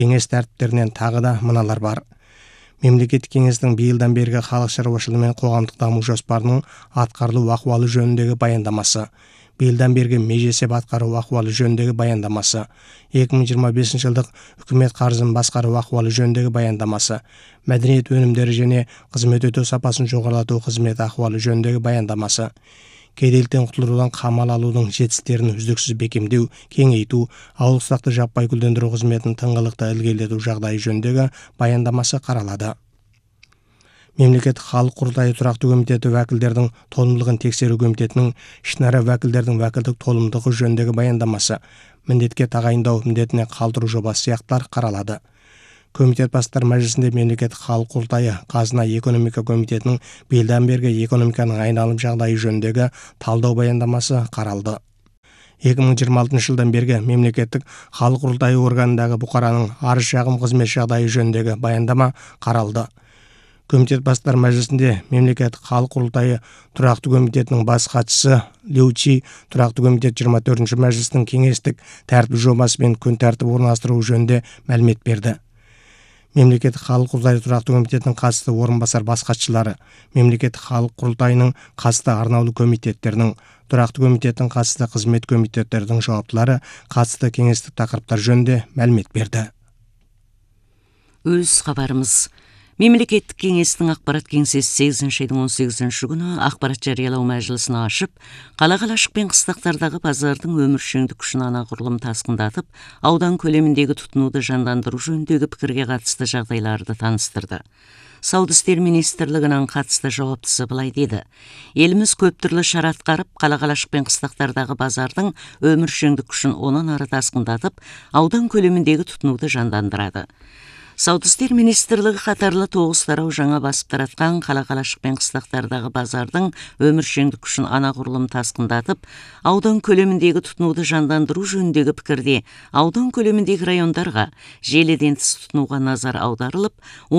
Кеңес тәртіптерінен тағы да мыналар бар. Мемлекеттік кеңестің биылдан бергі халық шаруашылығы мен қоғамдық даму жоспарының атқарылу ахуалы жөніндегі баяндамасы, биылдан бергі межесеп атқару ахуалы жөніндегі баяндамасы, 2025 жылдық үкімет қарызын басқару ахуалы жөніндегі баяндамасы, мәдениет өнімдері және қызмет өтеу сапасын жоғарылату қызмет ахуалы жөніндегі баяндамасы, кедейліктен құтылудан қамал алудың жетістіктерін үздіксіз бекемдеу, кеңейту, ауыл сақты жаппай гүлдендіру қызметін тыңғылықты ілгерілету жағдайы жөніндегі баяндамасы қаралады. Мемлекеттік халық құрылтайы тұрақты комитеті уәкілдердің толымдылығын тексеру комитетінің ішінара уәкілдердің уәкілдік толымдығы жөніндегі баяндамасы, міндетке тағайындау міндетіне қалдыру жобасы сияқтылар қаралады. Комитет бастар мәжілісінде мемлекеттік халық құрылтайы қазына экономика комитетінің биылдан бергі экономиканың айналым жағдайы жөніндегі талдау баяндамасы қаралды. 2026 жылдан бергі мемлекеттік халық құрылтайы органындағы бұқараның арыз-шағым қызмет жағдайы жөніндегі баяндама қаралды. Комитет бастар мәжілісінде мемлекеттік халық құрылтайы тұрақты комитетінің бас хатшысы Леучи тұрақты комитет 24-ші мәжілістің кеңестік тәртіп жобасы мен күн тәртіп орналастыру жөнінде мәлімет берді. Мемлекеттік халық құрылтайы тұрақты комитетінің қатысты орынбасар бас хатшылары, мемлекеттік халық құрылтайының қатысты арнаулы комитеттерінің, тұрақты комитеттің қатысты қызмет комитеттердің жауаптылары қатысты кеңестік тақырыптар жөнінде мәлімет берді. Өз хабарымыз. Мемлекеттік кеңестің ақпарат кеңсесі 8-ші айдың 18-ші күні ақпарат жариялау мәжілісін ашып, қала-қалашық пен қыстақтардағы базардың өміршеңдік күшін анағұрлым тасқындатып, аудан көлеміндегі тұтынуды жандандыру жөніндегі пікірге қатысты жағдайларды таныстырды. Сауда істер министрлігінің қатысты жауаптысы былай деді: еліміз көп түрлі шара атқарып, қала-қалашық пен қыстақтардағы базардың өміршеңдік күшін онан ары тасқындатып, аудан көлеміндегі тұтынуды жандандырады. Сауда істер министрлігі қатарлы 9 тарау жаңа басып таратқан қала-қалашық пен қыстақтардағы базардың өміршеңдік күшін анағұрлым тасқындатып, аудан көлеміндегі тұтынуды жандандыру жөніндегі пікірде аудан көлеміндегі райондарға желіден тыс тұтынуға назар аударылып,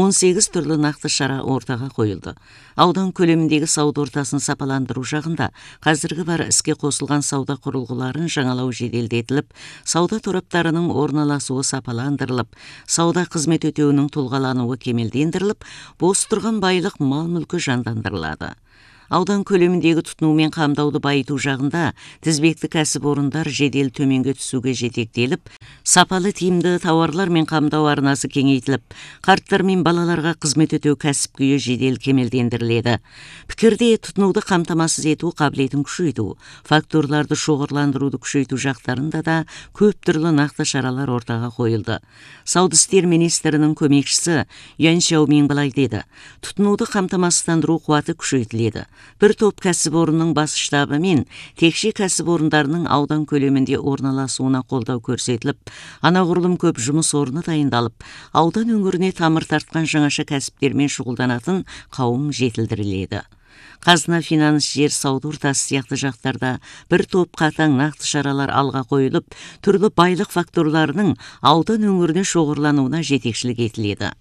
18 түрлі нақты шара ортаға қойылды. Аудан көлеміндегі сауда ортасын сапаландыру жағында қазіргі бар іске қосылған сауда құрылғыларын жаңалау жеделдетіліп, сауда тораптарының орналасуы сапаландырылып, сауда қызмет өтеуінің тұлғалануы кемелдендіріліп, бос тұрған байлық мал-мүлкі жандандырылады. Аудан көлеміндегі тұтынумен қамдауды байыту жағында тізбекті кәсіпорындар жедел төменге түсуге жетектеліп, сапалы тиімді тауарлар мен қамдау арнасы кеңейтіліп, қарттар мен балаларға қызмет өтеу кәсіп күйі жедел кемелдендіріледі. Пікірде тұтынуды қамтамасыз ету қабілетін күшейту, факторларды шоғырландыруды күшейту жақтарында да көп түрлі нақты шаралар ортаға қойылды. Сауда істер министрінің көмекшісі Юань Шаомин былай деді: тұтынуды қамтамасыздандыру қуаты күшейтіледі. Бір топ кәсіпорынның бас штабы мен текше кәсіпорындарының аудан көлемінде орналасуына қолдау көрсетіліп, анағұрлым көп жұмыс орны дайындалып, аудан өңіріне тамыр тартқан жаңаша кәсіптермен шұғылданатын қауым жетілдіріледі. Қазына, финанс, жер, сауда ортасы сияқты жақтарда бір топ қатаң нақты шаралар алға қойылып, түрлі байлық факторларының аудан өңіріне шоғырлануына жетекшілік етіледі.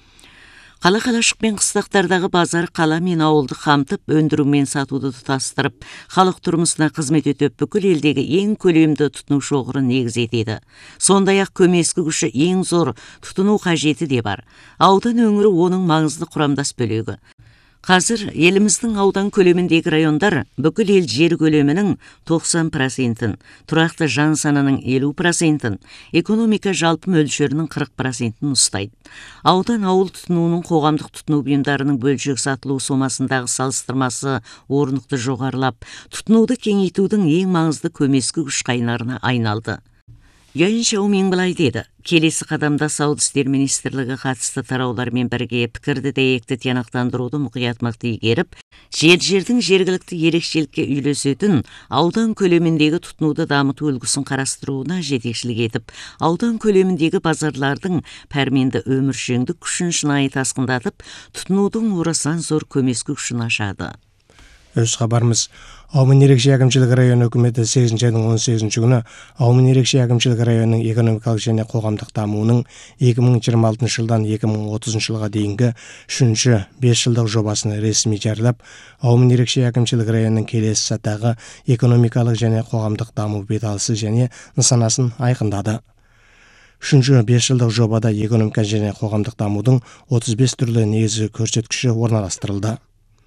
Қала-қалашық пен қыстақтардағы базар қала мен ауылды қамтып, өндіру мен сатуды тұтастырып, халық тұрмысына қызмет өтіп, бүкіл елдегі ең көлемді тұтыну шоғырын негіз етеді. Сондай-ақ көмескі күші ең зор тұтыну қажеті де бар. Аудан өңірі оның маңызды құрамдас бөлігі. Қазір еліміздің аудан көлеміндегі райондар бүкіл ел жер көлемінің 90%, тұрақты жан санының 50%, экономика жалпы мөлшерінің 40%-ін ұстайды. Аудан ауыл тұтынуының қоғамдық тұтыну бұйымдарының бөлшек сатылу сомасындағы салыстырмасы орнықты жоғарылап, тұтынуды кеңейтудің ең маңызды көмескі күш қайнарына айналды. Юань Шаомин былай деді: келесі қадамда Сауда істер министрлігі қатысты тараулармен бірге пікірді дәйекті тиянақтандыруды мұқият игеріп, жердің жергілікті ерекшелікке үйлесетін аудан көлеміндегі тұтынуды дамыту үлгісін қарастыруына жетекшілік етіп, аудан көлеміндегі базарлардың пәрменді өміршеңдік күшін шынайы тасқындатып, тұтынудың орасан зор көмескі күшін ашады. Өз хабарымыз. Аумын ерекше әкімшілік районы үкіметі 8-ші айдың 18-ші күні Аумын ерекше әкімшілік районының экономикалық және қоғамдық дамуының 2026 жылдан 2030 жылға дейінгі 3-ші 5 жылдық жобасын ресми жариялап, Аумын ерекше әкімшілік районының келесі сатыдағы экономикалық және қоғамдық даму беталысы және нысанасын айқындады. Үшінші 5 жылдық жобада экономика және қоғамдық дамудың 35 түрлі негізгі көрсеткіші орналастырылды.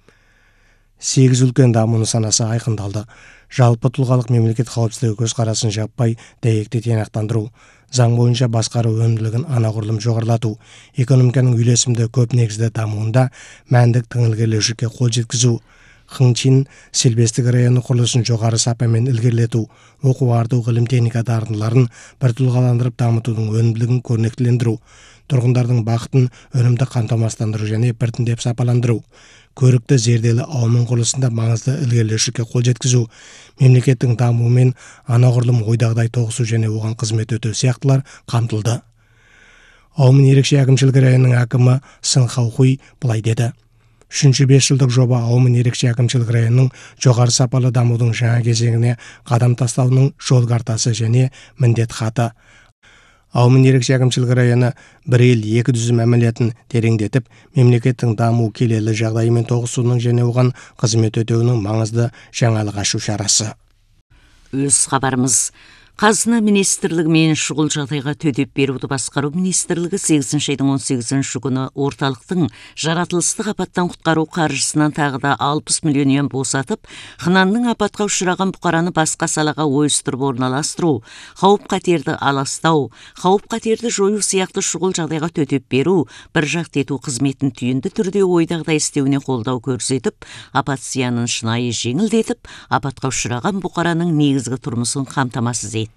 8 үлкен даму нысанасы айқындалды. Жалпы тұлғалық мемлекет қауіпсіздігі көзқарасын жаппай дәйекті тиянақтандыру, заң бойынша басқару өнімділігін анағұрлым жоғарылату, экономиканың үйлесімді көп негізді дамуында мәндік тыңылгерлеушілікке қол жеткізу, Хыңчин Селбестік районы құрылысын жоғары сапамен ілгерілету, оқу-арту ғылым-техника дағдыларын бір тұлғаландырып дамытудың өнімділігін көрнектілендіру, тұрғындардың бақытын өнімді қамтамасыздандыру және біртіндеп сапаландыру, көрікті зерделі ауылның құрылысында маңызды ілгерілеушілікке қол жеткізу, мемлекеттің дамуымен анағұрлым ойдағыдай тоғысу және оған қызмет өтеу сияқтылар қамтылды. Ауылның ерекше әкімшілік районының әкімі Сын Хаухуй былай деді: Үшінші 5 жылдық жоба ауылның ерекше әкімшілік районының жоғары сапалы дамудың жаңа кезеңіне қадам тастауының жол картасы және міндет хаты. Ауылның ерекше әкімшілік районы бір ел екі түзім әмілетін тереңдетіп, мемлекеттің даму келелі жағдайымен тоғысуының және оған қызмет өтеуінің маңызды жаңалық ашу шарасы. Өз хабарымыз. Қазына министрлігі мен шұғыл жағдайға төтеп беруді басқару министрлігі 8 айдың 18 күні орталықтың жаратылыстық апаттан құтқару қаржысынан тағы да 60 миллион ен босатып, Хынанның апатқа ұшыраған бұқараны басқа салаға ойыстырып орналастыру, қауіп-қатерді аластау, қауіп-қатерді жою сияқты шұғыл жағдайға төтеп беру, бір жақты ету қызметін түйінді түрде ойдағыдай істеуіне қолдау көрсетіп, апат зиянын шынайы жеңілдетіп, апатқа ұшыраған бұқараның негізгі тұрмысын қамтамасыз етті.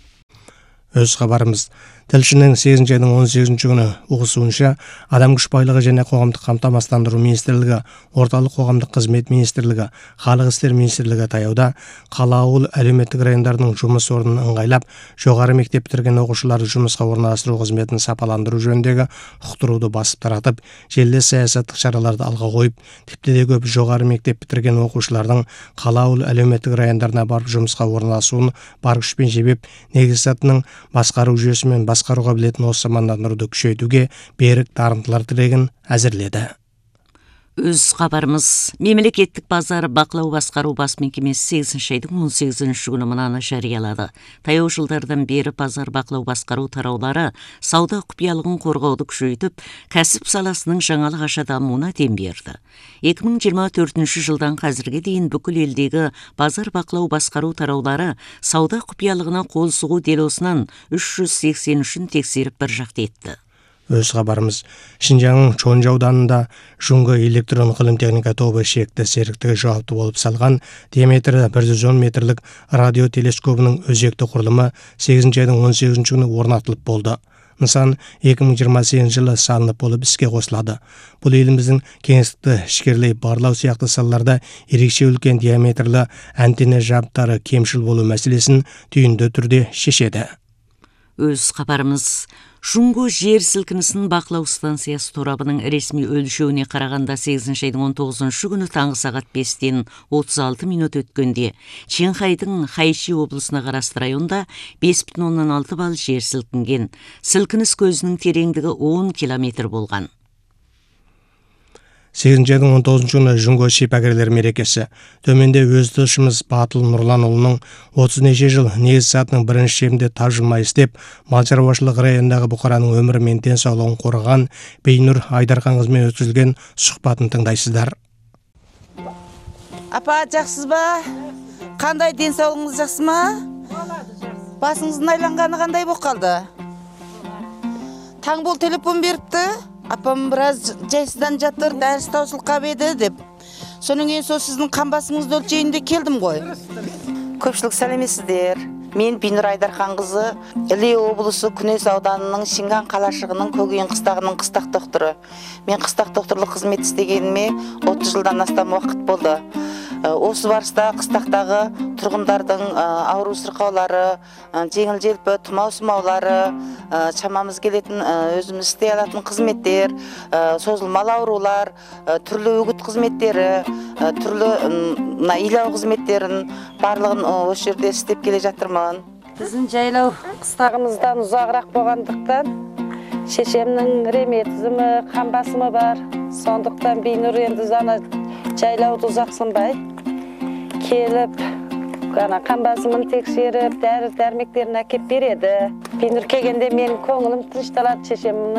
Өз хабарымыз. Тілшінің 8 айдың 18 күні ұғысуынша адам күш байлығы және қоғамдық қамтамасыздандыру министрлігі, орталық қоғамдық қызмет министрлігі, халық істер министрлігі таяуда қала ауыл әлеуметтік райондарының жұмыс орнын ыңғайлап, жоғары мектеп бітірген оқушыларды жұмысқа орналастыру қызметін сапаландыру жөніндегі ұқтыруды басып таратып, желілес саясаттық шараларды алға қойып, тіпті де көп жоғары мектеп бітірген оқушылардың қала ауыл әлеуметтік райондарына барып жұмысқа орналасуын бар күшпен жебеп, негізсатының басқару жүйесімен басқаруға білетін осы мамандандыруды күшейтуге берік дарымдылар тірегін әзірледі. Өз хабарымыз. Мемлекеттік базар бақылау басқару бас мекемесі 8 айдың 18 күні мынаны жариялады. Таяу жылдардан бері базар бақылау басқару тараулары сауда құпиялығын қорғауды күшейтіп, кәсіп саласының жаңалық аша дамуына дем берді. 2024 жылдан қазірге дейін бүкіл елдегі базар бақылау басқару тараулары сауда құпиялығына қол сұғу делосынан 383-ін тексеріп бір жақты етті. Өз хабарымыз. Шинжаңның Чонжа ауданында Жұңғы электрон ғылым техника тобы шекті серіктігі жауапты болып салған диаметрі 110 метрлік радиотелескопының өзекті құрылымы 8 айдың 18 күні орнатылып болды. Нысан 2028 жылы салынып болып іске қосылады. Бұл еліміздің кеңістікті ішкерлей барлау сияқты салаларда ерекше үлкен диаметрлі антенна жабдықтары кемшіл болу мәселесін түйінді түрде шешеді. Өз хабарымыз. Жұңғы жер сілкінісінің бақылау станциясы торабының ресми өлшеуіне қарағанда 8 айдың 19 күні таңғы сағат 5-тен 36 минут өткенде Ченхайдың Хайши облысына қарасты районда 5,6 балл жер сілкінген. Сілкініс көзінің тереңдігі 10 километр болған. 8 айдың 19 күні Жұңғы шипагерлер мерекесі. Төменде өз тілшіміз Батыл Нұрланұлының 30 неше жыл негіз сатының бірінші шебінде тапжылмай істеп, мал шаруашылық районындағы бұқараның өмірі мен денсаулығын қорғаған Бейнұр Айдарханқызымен өткізілген сұхбатын тыңдайсыздар. Апа, жақсыз ба? Қандай денсаулығыңыз жақсы ма? Басыңыздың айланғаны қандай болып қалды? Таң бол телефон беріпті. Апам біраз жайсыздан жатыр, дәріс таусылқап еді деп. Соның кейін сол сіздің қамбасыңызды өлшейінде келдім ғой. Көпшілік сәлемесіздер. Мен Бейнұр Айдарханқызы, Іле облысы Күнес ауданының Шинган қалашығының Көгейін қыстағының қыстақ докторы. Мен қыстақ докторлық қызмет істегеніме 30 жылдан астам уақыт болды. Осы барыста қыстақтағы тұрғындардың ауру сырқаулары, жеңіл желпі, тұмау сымаулары, шамамыз келетін өзіміз істей алатын қызметтер, созылмалы аурулар, түрлі үгіт қызметтері, түрлі илау қызметтерін барлығын осы жерде істеп келе жатырмын. Біздің жайлау қыстағымыздан ұзағырақ болғандықтан шешемнің реметизмі, қан басымы бар. Сондықтан Бейнұр енді жайлауды ұзақсынбай келіп, қан басымын тексеріп, дәрі-дәрмектерін әкеп береді. Бинур келгенде менің көңілім тынышталады, шешем